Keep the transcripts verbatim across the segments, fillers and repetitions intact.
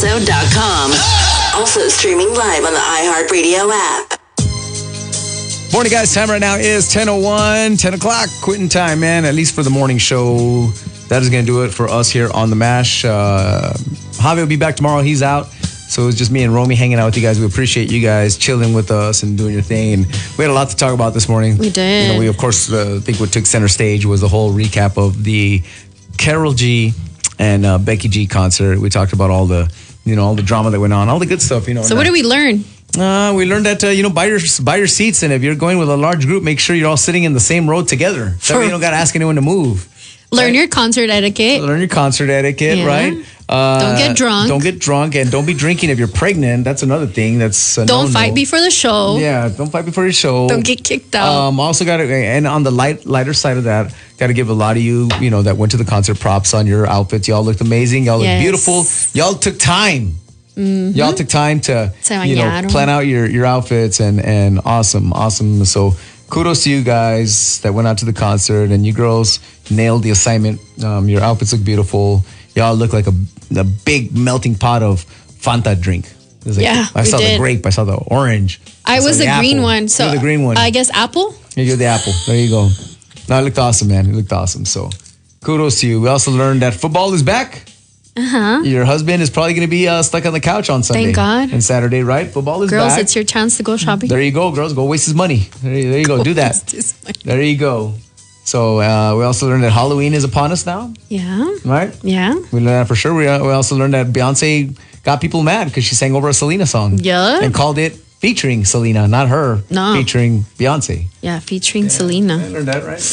paso dot com. Also streaming live on the iHeartRadio app. Morning, guys. Time right now is ten oh one, ten o'clock. Quitting time, man. At least for the morning show. That is going to do it for us here on The Mash. Uh, Javi will be back tomorrow. He's out. So it's just me and Romy hanging out with you guys. We appreciate you guys chilling with us and doing your thing. And we had a lot to talk about this morning. We did. You know, we, of course, uh, think what took center stage was the whole recap of the Karol G and uh, Becky G concert. We talked about all the, you know, all the drama that went on, all the good stuff, you know. So what did we learn? Uh, we learned that, uh, you know, buy your, buy your seats. And if you're going with a large group, make sure you're all sitting in the same row together. So you don't got to ask anyone to move. Learn right? your concert etiquette. Learn your concert etiquette, Yeah. right? Uh, Don't get drunk. Don't get drunk, and don't be drinking if you're pregnant. That's another thing. That's a Don't no-no. fight before the show. Yeah, don't fight before your show. Don't get kicked out. Um, also got to, and on the light lighter side of that, got to give a lot of you, you know, that went to the concert props on your outfits. Y'all looked amazing. Y'all looked Yes. beautiful. Y'all took time. Mm-hmm. Y'all took time to, Se you know, bañaron. plan out your your outfits and and awesome, awesome. So kudos to you guys that went out to the concert, and you girls nailed the assignment. Um, your outfits look beautiful. Y'all look like a, a big melting pot of Fanta drink. It was like, Yeah, I we saw the did. grape. I saw the orange. I saw was the green apple. one. So You're the green one. I guess apple. Yeah, you're the apple. There you go. No, it looked awesome, man. It looked awesome. So kudos to you. We also learned that football is back. Uh-huh. Your husband is probably going to be uh, stuck on the couch on Sunday. Thank God. And Saturday, right? Football is Girls, back. it's your chance to go shopping. There you go, girls. Go waste his money. There you, there you go. Do that. Waste his money. There you go. So uh, we also learned that Halloween is upon us now, Yeah. right? Yeah. We learned that for sure. We, uh, we also learned that Beyonce got people mad because she sang over a Selena song. Yeah. And called it featuring Selena, not her. No. Featuring Beyonce. Yeah. Featuring Selena. I learned that, right? All right.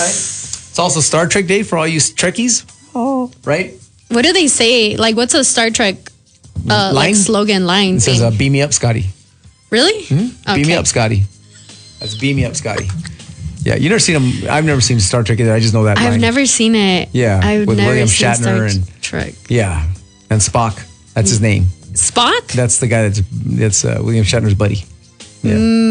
It's also Star Trek Day for all you Trekkies. Oh. Right? What do they say? Like, what's a Star Trek uh, Line? like slogan line It says, thing? uh, beam me up, Scotty. Really? Hmm? Beam me up, Scotty. That's beam me up, Scotty. Yeah, you never seen them. I've never seen Star Trek either. I just know that I've line. never seen it. Yeah, I've with never William seen Shatner Star and- Trek. Yeah, and Spock. That's his name. Spock? That's the guy that's that's uh, William Shatner's buddy. Yeah.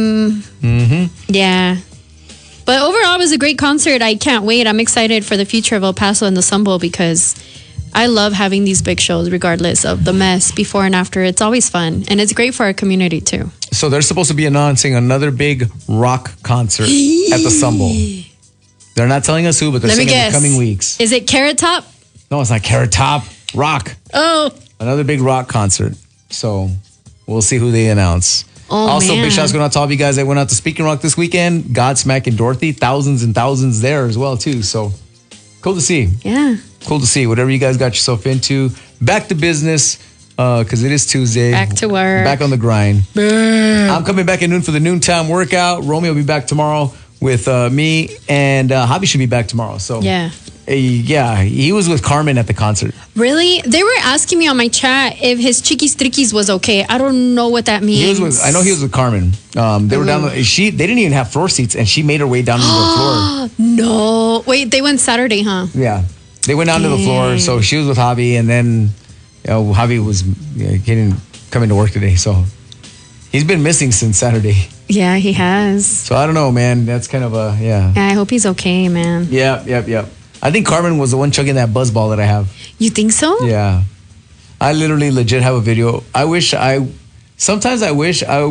Mm, yeah. But overall, it was a great concert. I can't wait. I'm excited for the future of El Paso and the Sun Bowl because I love having these big shows, regardless of the mess before and after. It's always fun. And it's great for our community, too. So they're supposed to be announcing another big rock concert at the Sun Bowl. They're not telling us who, but they're Let me saying in the guess. coming weeks. Is it Carrot Top? No, it's not Carrot Top. Rock. Oh. Another big rock concert. So we'll see who they announce. Oh, also, man. big shouts going out to all of you guys that went out to Speaking Rock this weekend. Godsmack and Dorothy. Thousands and thousands there as well, too. So cool to see. Yeah. Cool to see. Whatever you guys got yourself into. Back to business because it is Tuesday. Back to work. Back on the grind. I'm coming back at noon for the noontime workout. Romeo will be back tomorrow with uh, me. And uh, Javi should be back tomorrow. So Yeah. uh, yeah, he was with Carmen at the concert. Really? They were asking me on my chat if his Chiquis Triquis was okay. I don't know what that means. He was with, I know he was with Carmen. Um, they were down. The, she they didn't even have floor seats, and she made her way down to the floor. No. Wait, they went Saturday, huh? Yeah, they went down to the floor. So she was with Javi, and then you know, Javi was you know, getting coming to work today. So he's been missing since Saturday. Yeah, he has. So I don't know, man. That's kind of a yeah. Yeah, I hope he's okay, man. Yep, yep, yep. I think Carmen was the one chugging that buzz ball that I have. You think so? Yeah, I literally legit have a video. I wish I. Sometimes I wish I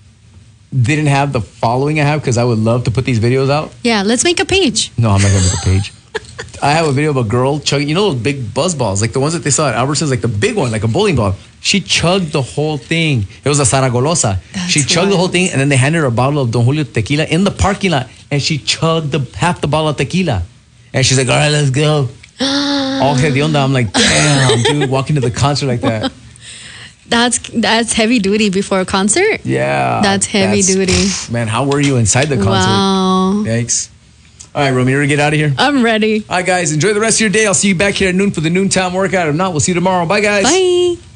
didn't have the following I have because I would love to put these videos out. Yeah, let's make a page. No, I'm not gonna make a page. I have a video of a girl chugging. You know those big buzz balls, like the ones that they saw at Albertsons, like the big one, like a bowling ball. She chugged the whole thing. It was a Saragolosa. That's She chugged the wild. whole thing, and then they handed her a bottle of Don Julio tequila in the parking lot, and she chugged the half the bottle of tequila. And she's like, "All right, let's go." All hedionda. I'm like, damn, dude, walking to the concert like that. That's that's heavy duty before a concert. Yeah, That's heavy duty. Man, how were you inside the concert? Wow. Yikes. All right, Romy, you ready to get out of here? I'm ready. All right, guys, enjoy the rest of your day. I'll see you back here at noon for the noontime workout. If not, we'll see you tomorrow. Bye, guys. Bye.